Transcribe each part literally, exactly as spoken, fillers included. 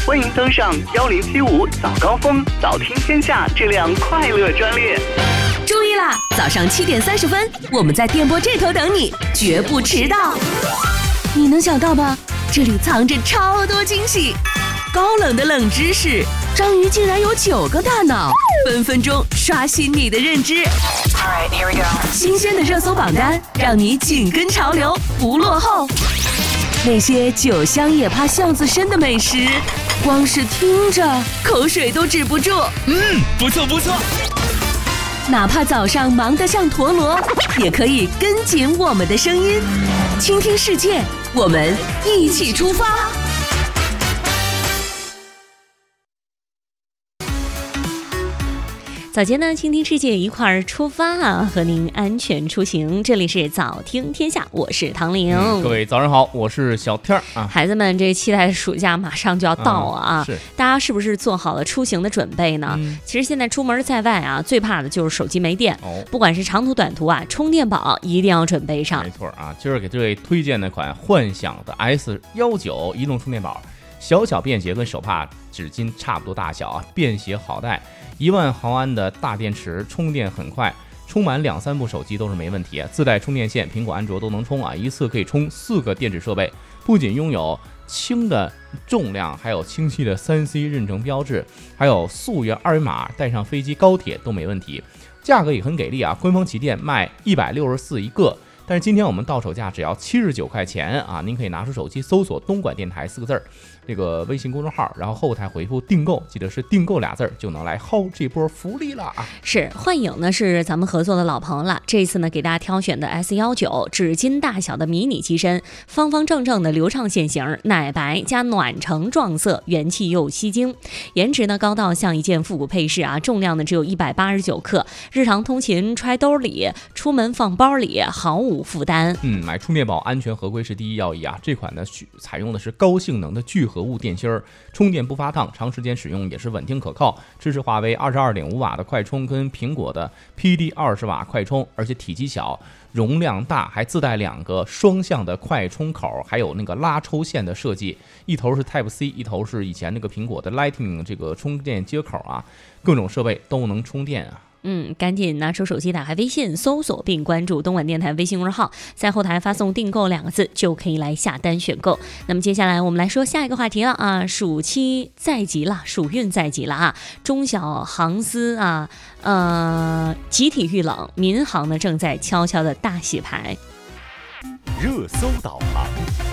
欢迎登上幺零七五早高峰早听天下这辆快乐专列。 注意啦，早上七点三十分，我们在电波这头等你，绝不迟到。你能想到吧？这里藏着超多惊喜，高冷的冷知识，章鱼竟然有九个大脑，分分钟刷新你的认知。Alright, here we go. 新鲜的热搜榜单，让你紧跟潮流，不落后。那些酒香也怕巷子深的美食，光是听着口水都止不住。 嗯，不错不错。 哪怕早上忙得像陀螺，也可以跟紧我们的声音，倾听世界，我们一起出发。早间呢，倾听世界一块儿出发啊，和您安全出行。这里是早听天下，我是唐玲、 嗯。各位早上好，我是小天儿啊。 孩子们，这期待的暑假马上就要到啊， 嗯、是大家是不是做好了出行的准备呢？嗯、其实现在出门在外啊，最怕的就是手机没电。哦，不管是长途短途啊，充电宝一定要准备上。 没错啊，今儿给这位推荐的款幻想的 S 十九 移动充电宝，小巧便携，跟手帕、纸巾差不多大小啊，便携好带。一万毫安的大电池，充电很快，充满两三部手机都是没问题。自带充电线，苹果、安卓都能充啊，一次可以充四个电子设备。不仅拥有轻的重量，还有清晰的 三 C 认证标志，还有溯源二维码，带上飞机、高铁都没问题。价格也很给力啊，官方旗舰卖一百六十四一个。但是今天我们到手价只要七十九块钱啊！您可以拿出手机搜索东莞电台四个字儿，这个微信公众号，然后后台回复订购，记得是订购俩字儿，就能来薅这波福利了啊！ 是幻影呢，是咱们合作的老朋友了。这次呢，给大家挑选的 S 十九 纸巾大小的迷你机身，方方正正的流畅线型，奶白加暖橙撞色，元气又吸睛，颜值呢高到像一件复古配饰啊！重量呢只有一百八十九克，日常通勤揣兜里，出门放包里，毫无负担。 嗯，买充电宝安全合规是第一要义啊！这款呢采用的是高性能的聚合物电芯儿，充电不发烫，长时间使用也是稳定可靠。支持华为二十二点五瓦的快充跟苹果的 P D 二十瓦快充，而且体积小，容量大，还自带两个双向的快充口，还有那个拉抽线的设计，一头是 Type C， 一头是以前那个苹果的 Lightning 这个充电接口啊，各种设备都能充电啊。 嗯，赶紧拿出手机，打开微信，搜索并关注东莞电台微信公众号，在后台发送订购两个字，就可以来下单选购。那么接下来我们来说下一个话题了啊，暑期在即了，暑运在即了啊，中小航司啊，呃，集体遇冷，民航呢正在悄悄的大洗牌。 热搜导航。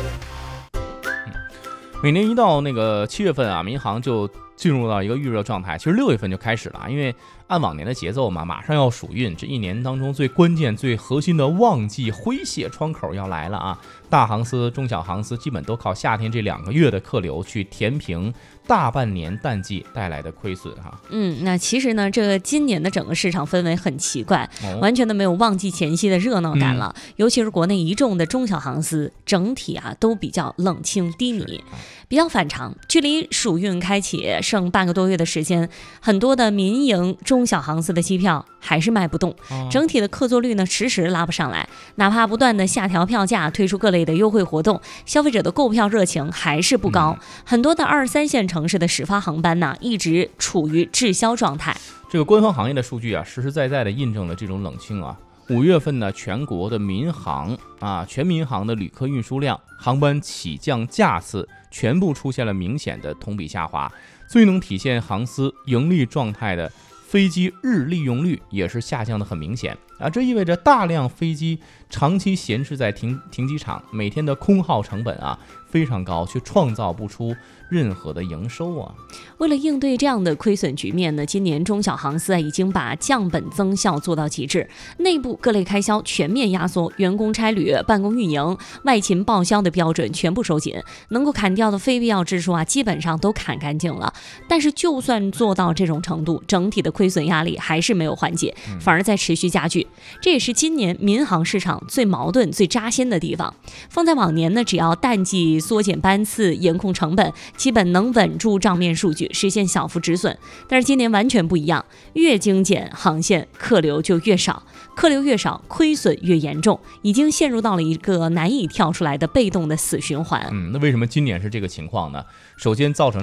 每年一到那个七月份啊，民航就进入到一个预热状态，其实六月份就开始了，因为按往年的节奏嘛，马上要暑运，这一年当中最关键、最核心的旺季回血窗口要来了啊！大航司、中小航司基本都靠夏天这两个月的客流去填平大半年淡季带来的亏损哈。 嗯，那其实呢，这个今年的整个市场氛围很奇怪，哦、完全的没有旺季前夕的热闹感了。嗯、尤其是国内一众的中小航司，整体啊都比较冷清低迷，比较反常。距离暑运开启剩半个多月的时间，很多的民营中小航司的机票还是卖不动，哦、整体的客座率呢迟迟拉不上来。哪怕不断的下调票价，推出各类的优惠活动，消费者的购票热情还是不高。嗯、很多的二三线城市的始发航班呢，一直处于滞销状态。 这个官方行业的数据啊，实实在在的印证了这种冷清啊。五月份呢，全国的民航啊，全民航的旅客运输量、航班起降架次全部出现了明显的同比下滑。最能体现航司盈利状态的飞机日利用率也是下降的很明显啊，这意味着大量飞机长期闲置在停停机场，每天的空耗成本啊非常高，却创造不出任何的营收啊。 为了应对这样的亏损局面呢，今年中小航司啊已经把降本增效做到极致，内部各类开销全面压缩，员工差旅、办公运营、外勤报销的标准全部收紧，能够砍掉的非必要支出啊基本上都砍干净了。但是就算做到这种程度，整体的亏损压力还是没有缓解，反而在持续加剧。这也是今年民航市场最矛盾、最扎心的地方。放在往年呢，只要淡季缩减班次、严控成本，基本能稳住账面数据，实现小幅止损。但是今年完全不一样，越精简航线，客流就越少，客流越少，亏损越严重，已经陷入到了一个难以跳出来的被动的死循环。 嗯，那为什么今年是这个情况呢？首先造成